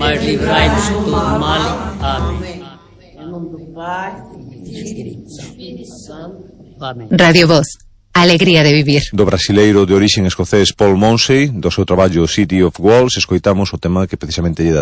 mas livrai-nos de todo mal. Amém. Em nome do Pai, do Espírito Santo. Amém. Radio Voz, alegría de vivir. Do brasileiro de orixen escocés Paul Monsey, do seu traballo City of Walls, escoitamos o tema que precisamente lle dá